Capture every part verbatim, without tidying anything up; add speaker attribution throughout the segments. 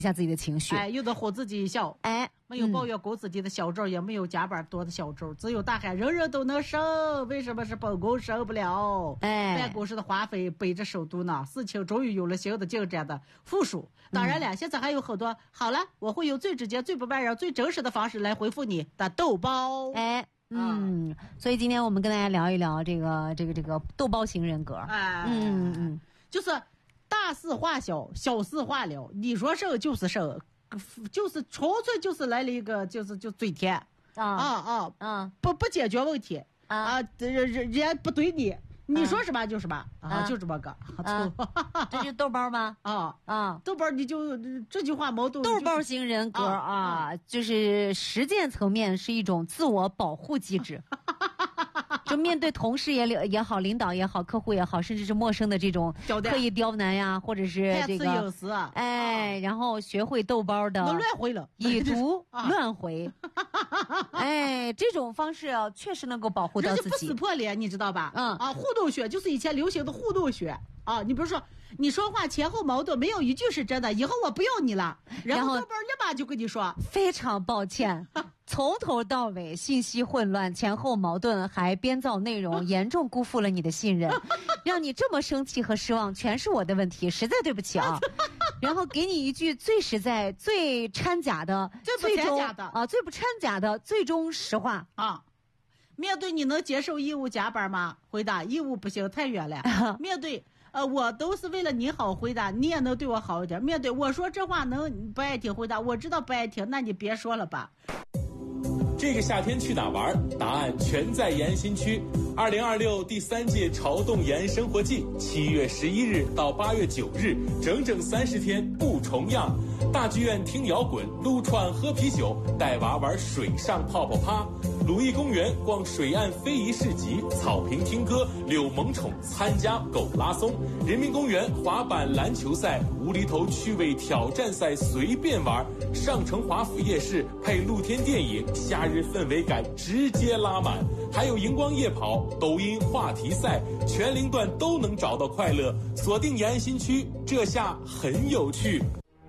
Speaker 1: 一下自己的情绪。
Speaker 2: 哎，有的唬自己笑，
Speaker 1: 哎，
Speaker 2: 没有抱怨过自己的小周、嗯，也没有加班多的小周，只有大喊人人都能升，为什么是本宫升不了？
Speaker 1: 哎，
Speaker 2: 办公室的花费背着首都呢，事情终于有了新的进展的复述。当然了、嗯，现在还有很多。好了，我会用最直接、最不慢热、最真实的方式来回复你的豆包。
Speaker 1: 哎。嗯，所以今天我们跟大家聊一聊这个这个这个豆包型人格。
Speaker 2: 哎，
Speaker 1: 嗯嗯，
Speaker 2: 就是大事化小，小事化了。你说生就是生，就是纯粹就是来了一个就是就嘴甜
Speaker 1: 啊
Speaker 2: 啊啊
Speaker 1: 啊，
Speaker 2: 不不解决问题啊，人人人不对你。你说什么就什么啊，啊就这么个，
Speaker 1: 啊、这是豆包吗？
Speaker 2: 啊
Speaker 1: 啊，
Speaker 2: 豆包你就这句话矛盾。
Speaker 1: 豆包型人格啊，啊就是实践层面是一种自我保护机制。就面对同事也也好，领导也好，客户也好，甚至是陌生的这种刻意刁难呀，或者是这个
Speaker 2: 隐私啊，
Speaker 1: 哎，然后学会豆包的
Speaker 2: 能乱回了，
Speaker 1: 以毒乱回，哎，这种方式啊，确实能够保护到自己。
Speaker 2: 人家不撕破脸，你知道吧？
Speaker 1: 嗯
Speaker 2: 啊，互动学就是以前流行的互动学啊。你比如说，你说话前后矛盾，没有一句是真的，以后我不要你了，然后豆包立马就跟你说，
Speaker 1: 非常抱歉。从头到尾信息混乱，前后矛盾，还编造内容，严重辜负了你的信任，让你这么生气和失望，全是我的问题，实在对不起啊。然后给你一句最实在、最掺假的、
Speaker 2: 最不掺假的
Speaker 1: 啊，最不掺假的最终实话
Speaker 2: 啊。面对你能接受义务加班吗？回答义务不行，太远了。面对呃，我都是为了你好，回答你也能对我好一点。面对我说这话能不爱听，回答我知道不爱听，那你别说了吧。
Speaker 3: 这个夏天去哪玩？答案全在延新区。二零二六第三届潮动延生活季，七月十一日到八月九日，整整三十天不重样。大剧院听摇滚，撸串喝啤酒，带娃玩水上泡泡趴。鲁艺公园逛水岸非遗市集，草坪听歌，遛萌宠，参加狗拉松。人民公园滑板篮球赛，无厘头趣味挑战赛随便玩。上城华府夜市配露天电影，夏日氛围感直接拉满。还有荧光夜跑、抖音话题赛，全龄段都能找到快乐。锁定延安新区，这下很有趣。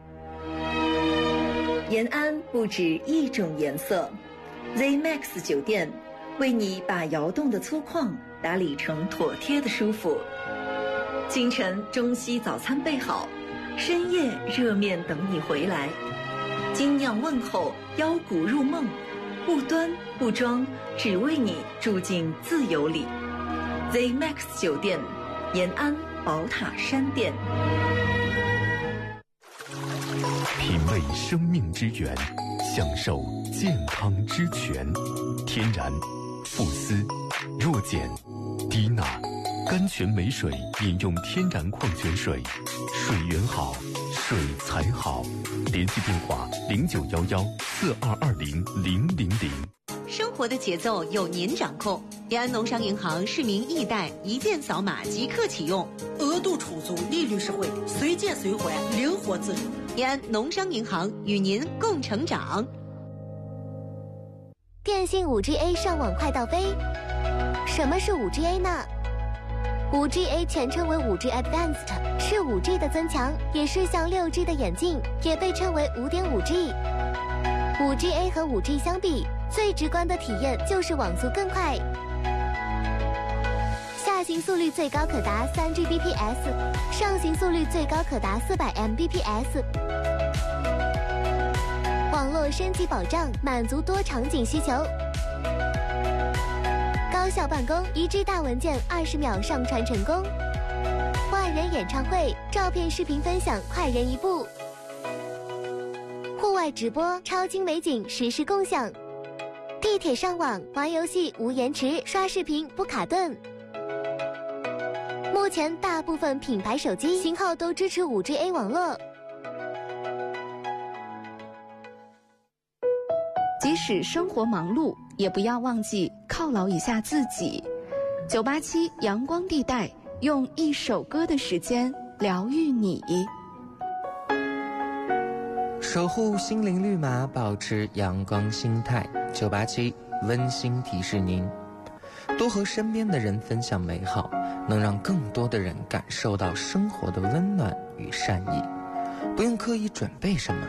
Speaker 4: 延安不止一种颜色 ，Z Max 酒店为你把摇动的粗犷打理成妥帖的舒服。清晨中西早餐备好，深夜热面等你回来。精酿问候，腰鼓入梦，不端不装，只为你住进自由里。Z Max 酒店，延安宝塔山店。
Speaker 5: 品味生命之源，享受健康之泉。天然、富斯、弱碱、低钠、甘泉美水，饮用天然矿泉水，水源好，水才好。联系电话零九幺幺四二二零零零零。
Speaker 6: 生活的节奏由您掌控。延安农商银行市民易贷，一键扫码即刻启用，
Speaker 2: 额度充足，利率实惠，随借随还，灵活自如。
Speaker 6: 延安农商银行与您共成长。
Speaker 7: 电信 五 G A 上网快到飞。什么是 五 G A 呢？ 五 G A 全称为 五 G Advanced， 是 五 G 的增强，也是向 六 G 的演进，也被称为 五点五 G。 五 G A 和 五 G 相比，最直观的体验就是网速更快，下行速率最高可达 三 G B P S， 上行速率最高可达四百 M B P S。 网络升级保障，满足多场景需求。高效办公，一 G 大文件二十秒上传成功。万人演唱会，照片视频分享快人一步。户外直播，超清美景实时共享。地铁上网，玩游戏无延迟，刷视频不卡顿。目前大部分品牌手机型号都支持 五 G A 网络。
Speaker 8: 即使生活忙碌，也不要忘记犒劳一下自己。九八七阳光地带，用一首歌的时间疗愈你。
Speaker 9: 守护心灵绿码，保持阳光心态。九八七温馨提示您，多和身边的人分享美好，能让更多的人感受到生活的温暖与善意。不用刻意准备什么，